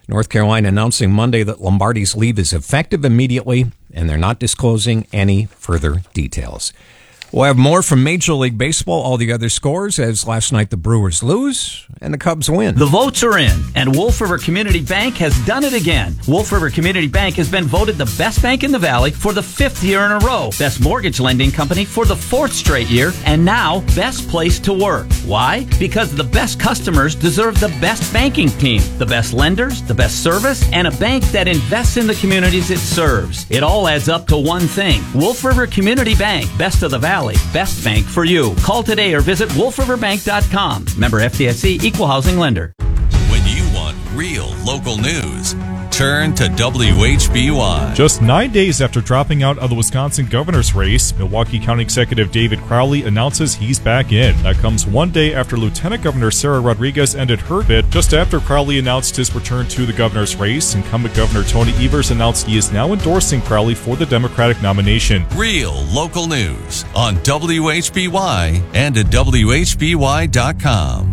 North Carolina announcing Monday that Lombardi's leave is effective immediately, and they're not disclosing any further details. We'll have more from Major League Baseball, all the other scores, as last night the Brewers lose and the Cubs win. The votes are in, and Wolf River Community Bank has done it again. Wolf River Community Bank has been voted the best bank in the Valley for the 5th year in a row, best mortgage lending company for the 4th straight year, and now best place to work. Why? Because the best customers deserve the best banking team, the best lenders, the best service, and a bank that invests in the communities it serves. It all adds up to one thing. Wolf River Community Bank, best of the Valley. Best bank for you. Call today or visit wolfriverbank.com. Member FDIC, equal housing lender. When you want real local news, turn to WHBY. Just 9 days after dropping out of the Wisconsin governor's race, Milwaukee County Executive David Crowley announces he's back in. That comes one day after Lieutenant Governor Sarah Rodriguez ended her bid. Just after Crowley announced his return to the governor's race, incumbent Governor Tony Evers announced he is now endorsing Crowley for the Democratic nomination. Real local news on WHBY and at WHBY.com.